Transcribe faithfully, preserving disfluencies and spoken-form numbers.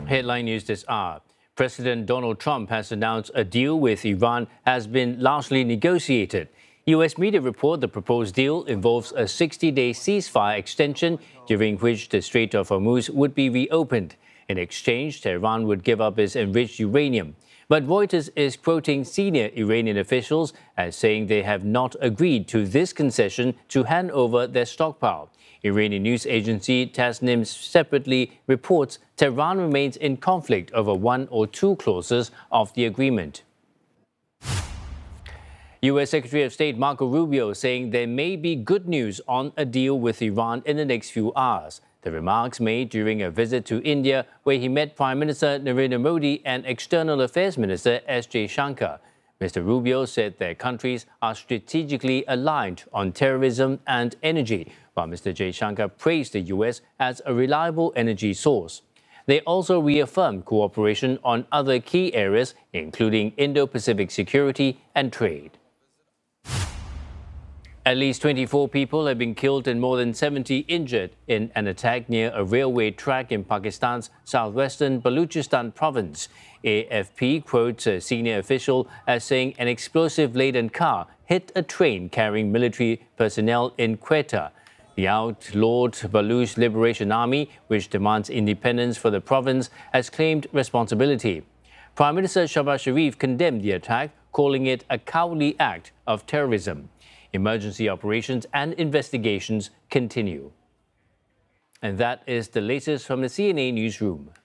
Headline news this hour. President Donald Trump has announced a deal with Iran has been largely negotiated. U S media report the proposed deal involves a sixty-day ceasefire extension during which the Strait of Hormuz would be reopened. In exchange, Tehran would give up its enriched uranium. But Reuters is quoting senior Iranian officials as saying they have not agreed to this concession to hand over their stockpile. Iranian news agency Tasnim separately reports Tehran remains in conflict over one or two clauses of the agreement. U S Secretary of State Marco Rubio saying there may be good news on a deal with Iran in the next few hours. The remarks made during a visit to India where he met Prime Minister Narendra Modi and External Affairs Minister S. Jaishankar. Mister Rubio said their countries are strategically aligned on terrorism and energy, while Mister Jaishankar praised the U S as a reliable energy source. They also reaffirmed cooperation on other key areas, including Indo-Pacific security and trade. At least twenty-four people have been killed and more than seventy injured in an attack near a railway track in Pakistan's southwestern Balochistan province. A F P quotes a senior official as saying an explosive-laden car hit a train carrying military personnel in Quetta. The outlawed Baloch Liberation Army, which demands independence for the province, has claimed responsibility. Prime Minister Shahbaz Sharif condemned the attack, calling it a cowardly act of terrorism. Emergency operations and investigations continue. And that is the latest from the C N A Newsroom.